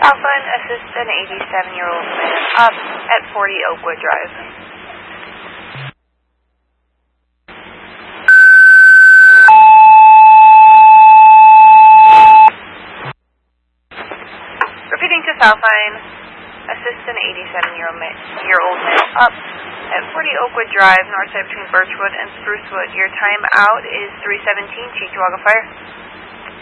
Southline, assist an 87-year-old man up at 40 Oakwood Drive. Repeating to Southline, assist an 87-year-old man up at 40 Oakwood Drive, north side between Birchwood and Sprucewood. Your time out is 3:17, Cheektowaga Fire.